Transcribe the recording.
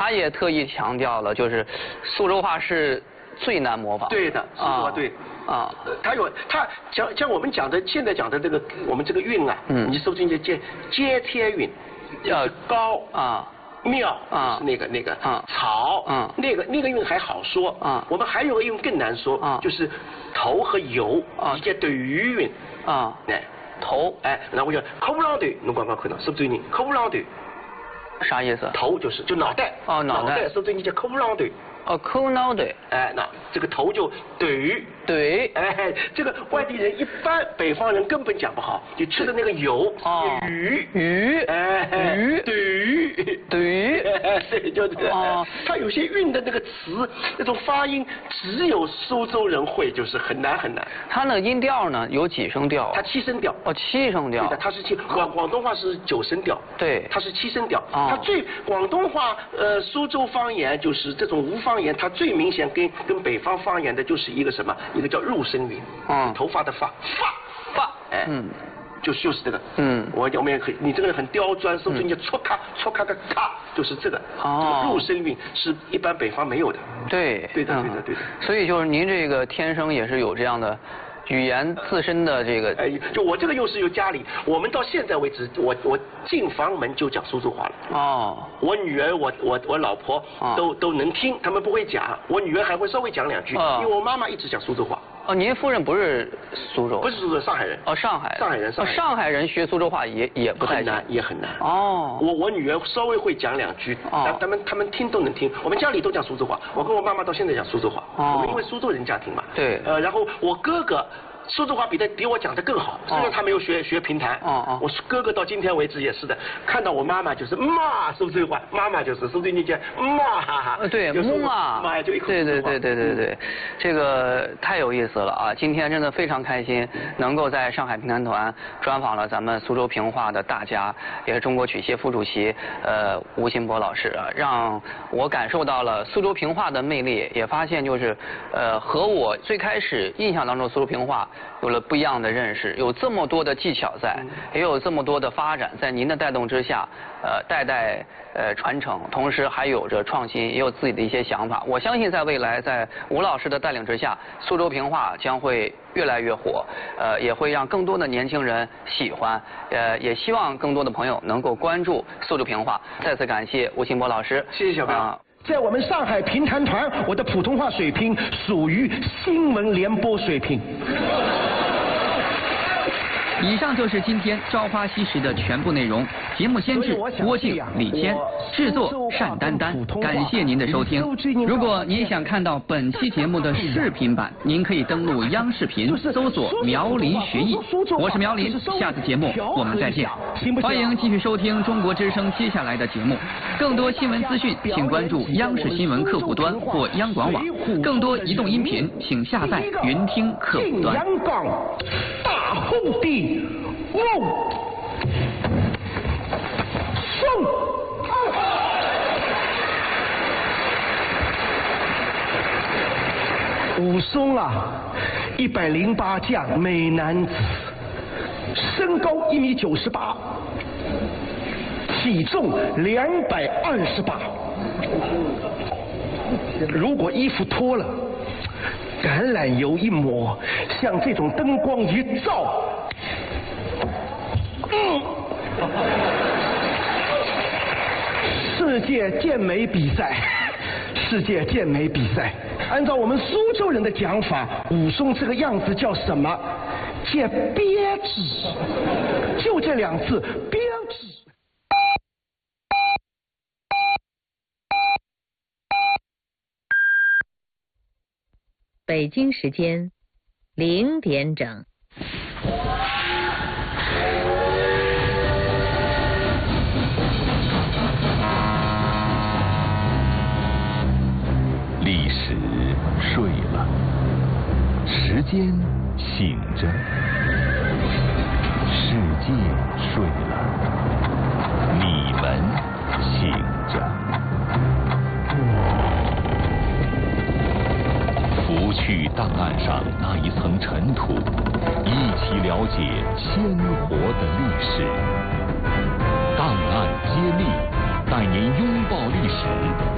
他也特意强调了，就是苏州话是最难模仿。 对的，苏州话对。啊，他像我们现在讲的这个我们这个韵啊，你搜进去接天韵，高啊。庙啊，是那个草啊，那个韵还好说啊。我们还有个韵更难说啊，就是头和油一接对语韵啊。哎，头哎，然后我就口不啷对，侬刚刚看到是不是你口不啷对？ 啥意思？ 头就脑袋哦，脑袋是不是你叫口不啷对？ 哦，抠脑袋。 哎，那这个头就怼。 对， 哎，这个外地人一般北方人根本讲不好，就吃的那个油鱼，哎，怼，对，就这个。他有些韵的那个词，那种发音只有苏州人会，就是很难很难。 他那音调呢有几声调？ 他7声调。 哦，7声调。 对的，他是广东话是9声调。 对， 他是7声调。他广东话苏州方言就是这种无方言，它最明显跟北方方言的就是一个什么？一个叫入声韵，头发的发，哎，就是这个，我们也可以，你这个人很刁钻，说出你戳咔个咔，就是这个，入声韵是一般北方没有的。对的。 所以就是您这个天生也是有这样的语言自身的这个， 就我这个又是有家里，我们到现在为止，我进房门就讲苏州话了。哦，我女儿我老婆都能听，他们不会讲，我女儿还会稍微讲2句，因为我妈妈一直讲苏州话。 哦，您夫人不是苏州？ 不是苏州，上海人。 哦，上海人。 上海人学苏州话也不太难，也很难。 哦， 我女儿稍微会讲2句，他们听都能听。我们家里都讲苏州话，我跟我妈妈到现在讲苏州话。我们因为苏州人家庭嘛。 对。 然后我哥哥苏州话比我讲的更好，虽然他没有学评弹。我哥哥到今天为止也是的，看到我妈妈就是妈苏州话，妈妈就是苏州人讲妈哈哈。 对， 妈就一口苏州话。 对，这个太有意思了啊！今天真的非常开心，能够在上海评弹团专访了咱们苏州评话的大家，也是中国曲协副主席吴新波老师啊，让我感受到了苏州评话的魅力，也发现就是和我最开始印象当中苏州评话有了不一样的认识，有这么多的技巧在，也有这么多的发展，在您的带动之下，代代传承，同时还有着创新，也有自己的一些想法。我相信在未来，在吴老师的带领之下，苏州评话将会越来越火，也会让更多的年轻人喜欢，也希望更多的朋友能够关注苏州评话。再次感谢吴新波老师， 谢谢小朋友。 在我们上海评弹团，我的普通话水平属于新闻联播水平。 以上就是今天《朝花夕拾》的全部内容。节目监制郭靖、李谦，制作单丹丹。感谢您的收听。如果您想看到本期节目的视频版，您可以登录央视频搜索“苗林学艺”。我是苗林，下次节目我们再见。欢迎继续收听中国之声接下来的节目。更多新闻资讯，请关注央视新闻客户端或央广网。更多移动音频，请下载云听客户端。 大红的武松，武松啊，108将美男子，身高1.98米，体重228。如果衣服脱了，橄榄油一抹，像这种灯光一照，世界健美比赛，按照我们苏州人的讲法，武松这个样子叫什么？叫憋子，就这2字，憋子。 北京时间0点整。 历史睡了，时间醒着，世界睡了，你们醒着。拂去档案上那一层尘土，一起了解鲜活的历史。档案揭秘，带您拥抱历史。